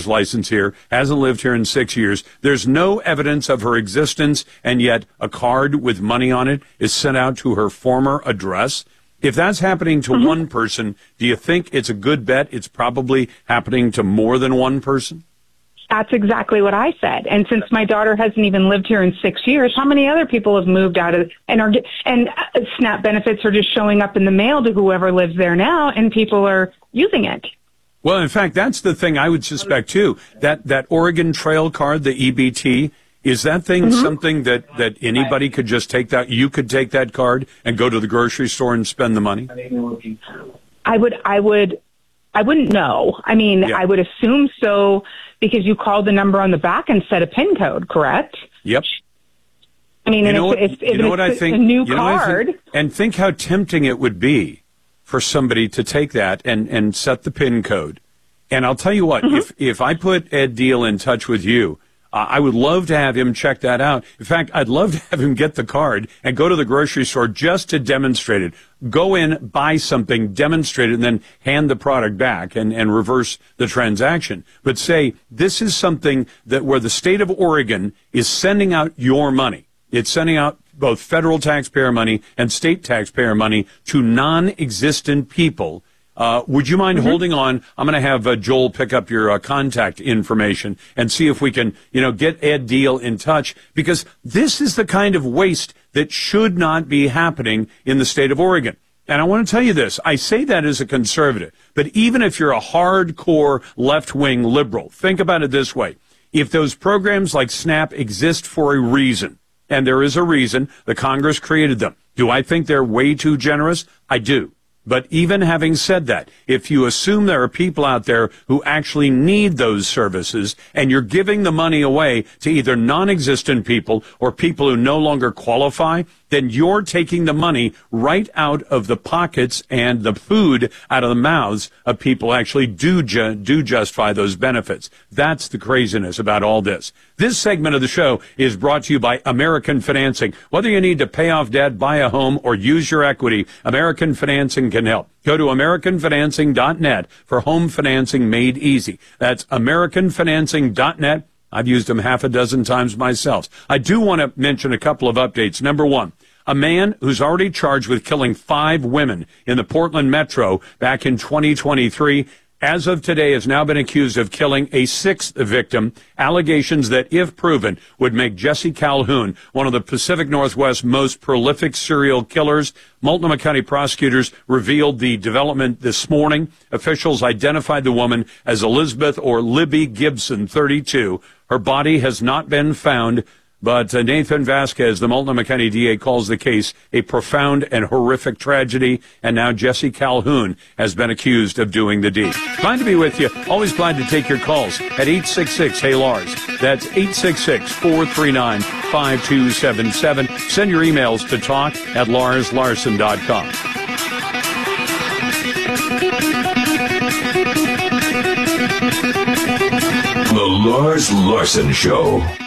driver's license here, hasn't lived here in 6 years. There's no evidence of her existence, and yet a card with money on it is sent out to her former address. If that's happening to one person, do you think it's a good bet it's probably happening to more than one person? That's exactly what I said. And since my daughter hasn't even lived here in 6 years, how many other people have moved out of and SNAP benefits are just showing up in the mail to whoever lives there now, and people are using it. Well, in fact, that's the thing I would suspect too. That Oregon Trail card, the EBT, is that thing something that anybody could just take that? You could take that card and go to the grocery store and spend the money? I wouldn't know. I mean, I would assume so, because you called the number on the back and set a PIN code, correct? Yep. I mean, if it's a new card. And think how tempting it would be for somebody to take that and set the PIN code. And I'll tell you what, if I put Ed Deal in touch with you, I would love to have him check that out. In fact, I'd love to have him get the card and go to the grocery store just to demonstrate it. Go in, buy something, demonstrate it, and then hand the product back and reverse the transaction. But say, this is something that where the state of Oregon is sending out your money. It's sending out both federal taxpayer money and state taxpayer money to non-existent people. Would you mind holding on? I'm going to have Joel pick up your contact information and see if we can, get Ed Deal in touch, because this is the kind of waste that should not be happening in the state of Oregon. And I want to tell you this. I say that as a conservative, but even if you're a hardcore left-wing liberal, think about it this way. If those programs like SNAP exist for a reason, and there is a reason, the Congress created them, do I think they're way too generous? I do. But even having said that, if you assume there are people out there who actually need those services and you're giving the money away to either non-existent people or people who no longer qualify, then you're taking the money right out of the pockets and the food out of the mouths of people who actually do justify those benefits. That's the craziness about all this. This segment of the show is brought to you by American Financing. Whether you need to pay off debt, buy a home, or use your equity, American Financing can help. Go to AmericanFinancing.net for home financing made easy. That's AmericanFinancing.net. I've used them half a dozen times myself. I do want to mention a couple of updates. Number one, a man who's already charged with killing 5 women in the Portland metro back in 2023, as of today, has now been accused of killing a 6th victim, allegations that, if proven, would make Jesse Calhoun one of the Pacific Northwest's most prolific serial killers. Multnomah County prosecutors revealed the development this morning. Officials identified the woman as Elizabeth or Libby Gibson, 32. Her body has not been found, but Nathan Vasquez, the Multnomah County DA, calls the case a profound and horrific tragedy, and now Jesse Calhoun has been accused of doing the deed. Glad to be with you. Always glad to take your calls at 866-HEY-LARS. That's 866-439-5277. Send your emails to talk@LarsLarson.com. The Lars Larson Show.